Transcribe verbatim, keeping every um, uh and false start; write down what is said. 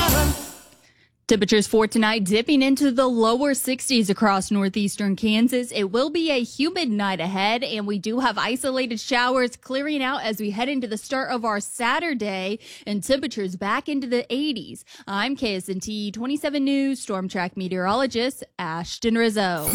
Temperatures for tonight dipping into the lower sixties across northeastern Kansas. It will be a humid night ahead, and we do have isolated showers clearing out as we head into the start of our Saturday, and temperatures back into the eighties. I'm K S N T twenty-seven News Storm Track meteorologist Ashton Rizzo.